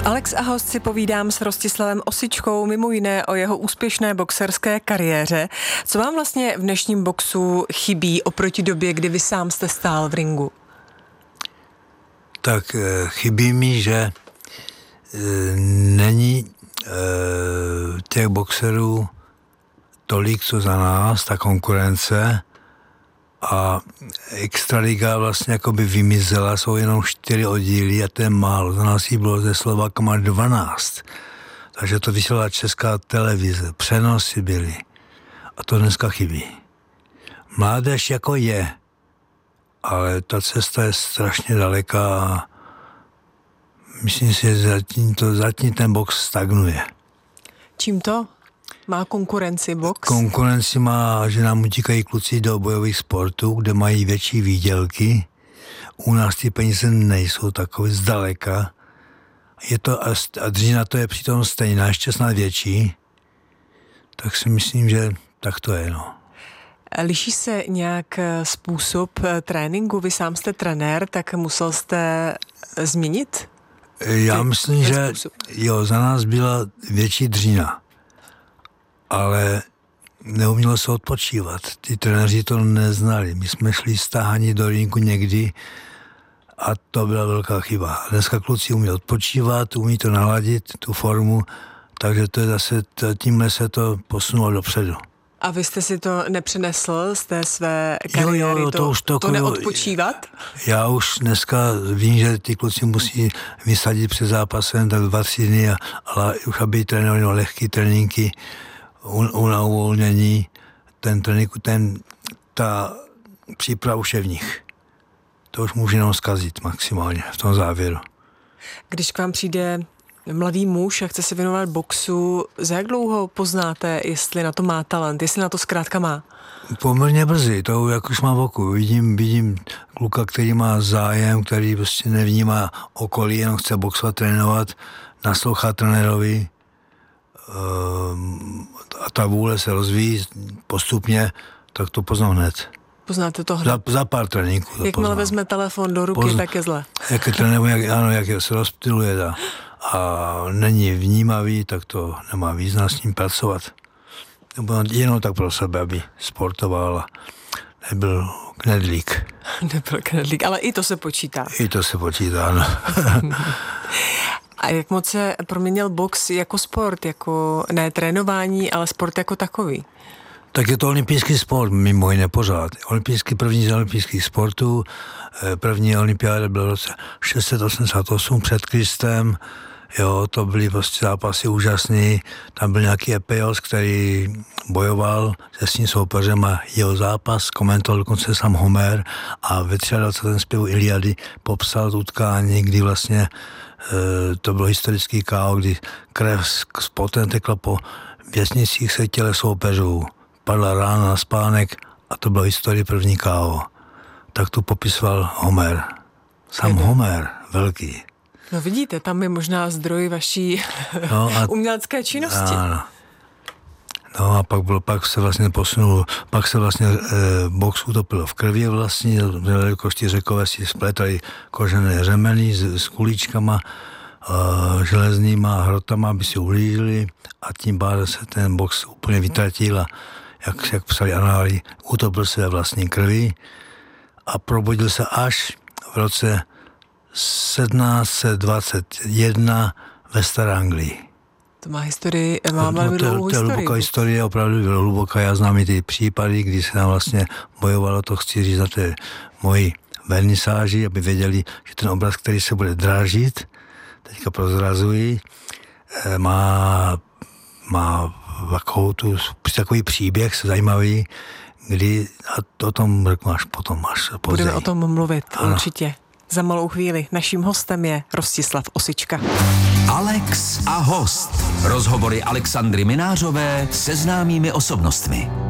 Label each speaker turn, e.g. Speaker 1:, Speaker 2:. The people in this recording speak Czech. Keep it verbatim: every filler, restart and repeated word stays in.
Speaker 1: Alex a host si povídám s Rostislavem Osičkou mimo jiné o jeho úspěšné boxerské kariéře. Co vám vlastně v dnešním boxu chybí oproti době, kdy vy sám jste stál v ringu?
Speaker 2: Tak chybí mi, že není těch boxerů tolik, co za nás, ta konkurence, a extraliga vlastně jako by vymizela, jsou jenom čtyři oddíly a to je málo. Za nás jí bylo ze Slovákama dvanáct. Takže to vysílala Česká televize, přenosy byly. A to dneska chybí. Mládež jako je, ale ta cesta je strašně daleká a myslím si, že zatím, to, zatím ten box stagnuje.
Speaker 1: Čím to? Má konkurenci box?
Speaker 2: Konkurenci má, že nám utíkají kluci do bojových sportů, kde mají větší výdělky. U nás ty peníze nejsou takové zdaleka. Je to, a dřina to je přitom stejná, ještě snad větší. Tak si myslím, že tak to je, no.
Speaker 1: Liší se nějak způsob tréninku? Vy sám jste trenér, tak musel jste změnit?
Speaker 2: Já myslím, že jo, za nás byla větší dřina. Ale neumělo se odpočívat. Ty trenéři to neznali. My jsme šli stáhani do rinku někdy a to byla velká chyba. A dneska kluci umí odpočívat, umí to naladit, tu formu, takže to je zase, tímhle se to posunulo dopředu.
Speaker 1: A vy jste si to nepřenesl z té své kariéry,
Speaker 2: jo, jo, to, to, už to,
Speaker 1: to neodpočívat?
Speaker 2: Já už dneska vím, že ty kluci musí vysadit před zápasem tak dva, tři dny, a, ale už aby trénovali lehký tréninky, u na uvolnění, ten trénink, ten, ta příprava už je v nich. To už může jenom zkazit maximálně v tom závěru.
Speaker 1: Když k vám přijde mladý muž a chce se věnovat boxu, za jak dlouho poznáte, jestli na to má talent, jestli na to zkrátka má?
Speaker 2: Poměrně brzy, to jak už má v oku. Vidím, vidím kluka, který má zájem, který prostě nevnímá okolí, jenom chce boxovat, trénovat, naslouchá trenérovi, a ta vůle se rozvíjí postupně, tak to poznám hned.
Speaker 1: Poznáte to hned?
Speaker 2: Za, za pár tréninků.
Speaker 1: Jakmile vezme telefon do ruky, Pozna, tak je zle.
Speaker 2: Jak je trénuje, jak, ano, jak se rozptyluje a, a není vnímavý, tak to nemá význam s ním pracovat. Jenom tak pro sebe, aby sportoval a nebyl knedlík.
Speaker 1: Nebyl knedlík, ale i to se počítá.
Speaker 2: I to se počítá, ano.
Speaker 1: A jak moc se proměnil box jako sport, jako ne trénování, ale sport jako takový?
Speaker 2: Tak je to olympijský sport, mimo jiné pořád. Olympijský, první z olympijských sportů, první olympiáda byla v roce šest set osmdesát osm před Kristem, jo, to byly prostě zápasy úžasný, tam byl nějaký Epeios, který bojoval se svým soupeřem a jeho zápas komentoval dokonce sám Homer a ve dvacátém zpěvu Iliady popsal utkání, kdy vlastně e, to bylo historický ká ó, kdy krev s potem tekla po věznicích se těle soupeřů, padla rána na spánek a to bylo historie první ká ó. Tak tu popisoval Homer. Sám Jde. Homer, velký.
Speaker 1: No vidíte, tam je možná zdroj vaší no a, umělecké činnosti.
Speaker 2: Ano. No a pak, bylo, pak se vlastně posunul, pak se vlastně e, box utopil v krvi vlastně, velikosti Řekové si splétali kožené řemeny s, s kulíčkama, e, železnýma hrotama, aby si uhlížili a tím pádem se ten box úplně vytratil a jak, jak psali anály, utopil se ve vlastní krvi a probudil se až v roce sedmnáct set dvacet jedna ve Staré Anglii.
Speaker 1: To má historii, má velmi no, dlouhou historii. To je hluboká
Speaker 2: historie, opravdu hluboká. Já znám i ty případy, kdy se tam vlastně bojovalo, to chci říct na té mojí vernisáži, aby věděli, že ten obraz, který se bude drážit, teďka prozrazují, má, má takovou tu, takový příběh zajímavý, kdy, a o tom řeknu až potom, až později.
Speaker 1: Budeme o tom mluvit, ano. Určitě. Za malou chvíli. Naším hostem je Rostislav Osička.
Speaker 3: Alex a host. Rozhovory Alexandry Minářové se známými osobnostmi.